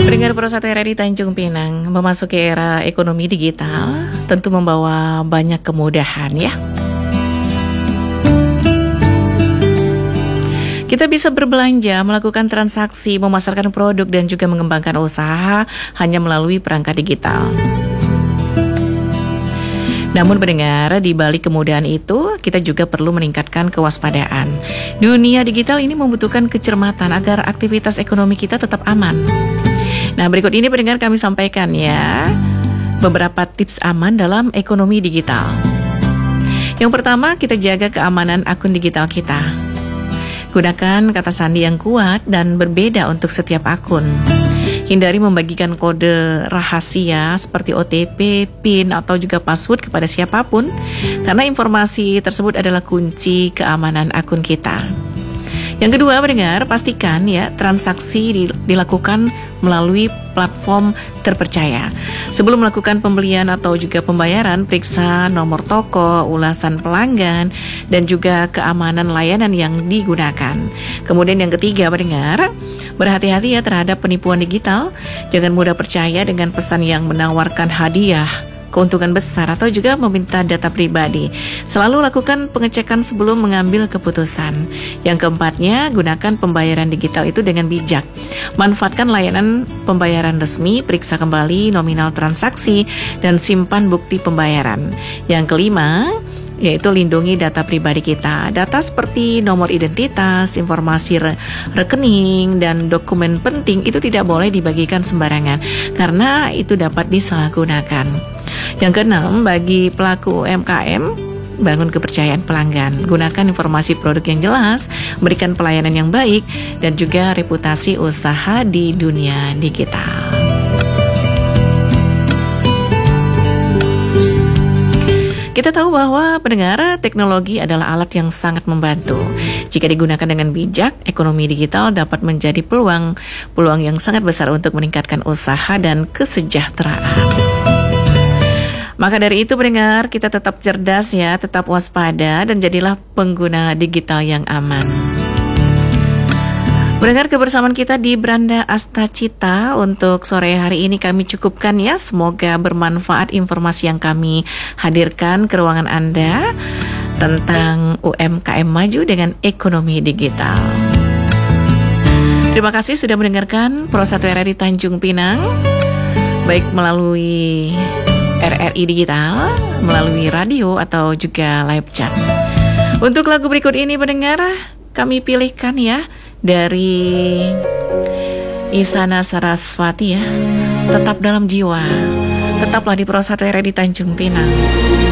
Pendengar Pro 1 RRI Tanjung Pinang, memasuki era ekonomi digital tentu membawa banyak kemudahan ya. Kita bisa berbelanja, melakukan transaksi, memasarkan produk dan juga mengembangkan usaha hanya melalui perangkat digital. Namun pendengar, di balik kemudahan itu, kita juga perlu meningkatkan kewaspadaan. Dunia digital ini membutuhkan kecermatan agar aktivitas ekonomi kita tetap aman. Nah, berikut ini pendengar kami sampaikan ya beberapa tips aman dalam ekonomi digital. Yang pertama, kita jaga keamanan akun digital kita. Gunakan kata sandi yang kuat dan berbeda untuk setiap akun. Hindari membagikan kode rahasia seperti OTP, PIN atau juga password kepada siapapun karena informasi tersebut adalah kunci keamanan akun kita. Yang kedua, pendengar, pastikan ya transaksi dilakukan melalui platform terpercaya. Sebelum melakukan pembelian atau juga pembayaran, periksa nomor toko, ulasan pelanggan, dan juga keamanan layanan yang digunakan. Kemudian yang ketiga, pendengar, berhati-hati ya terhadap penipuan digital. Jangan mudah percaya dengan pesan yang menawarkan hadiah, keuntungan besar atau juga meminta data pribadi. Selalu lakukan pengecekan sebelum mengambil keputusan. Yang keempatnya, gunakan pembayaran digital itu dengan bijak. Manfaatkan layanan pembayaran resmi, periksa kembali nominal transaksi, dan simpan bukti pembayaran. Yang kelima, yaitu lindungi data pribadi kita. Data seperti nomor identitas, informasi rekening, dan dokumen penting itu tidak boleh dibagikan sembarangan karena itu dapat disalahgunakan. Yang keenam, bagi pelaku UMKM, bangun kepercayaan pelanggan. Gunakan informasi produk yang jelas, berikan pelayanan yang baik, dan juga reputasi usaha di dunia digital. Kita tahu bahwa pendengar, teknologi adalah alat yang sangat membantu. Jika digunakan dengan bijak, ekonomi digital dapat menjadi peluang yang sangat besar untuk meningkatkan usaha dan kesejahteraan. Maka dari itu pendengar, kita tetap cerdas ya, tetap waspada dan jadilah pengguna digital yang aman. Pendengar, kebersamaan kita di Beranda Astacita untuk sore hari ini kami cukupkan ya. Semoga bermanfaat informasi yang kami hadirkan ke ruangan Anda tentang UMKM maju dengan ekonomi digital. Terima kasih sudah mendengarkan Pro 1 RRI Tanjung Pinang, baik melalui RRI Digital, melalui radio atau juga live chat. Untuk lagu berikut ini pendengar, kami pilihkan ya dari Isyana Saraswati ya. Tetap dalam jiwa. Tetaplah di Pro 1 RRI Tanjung Pinang.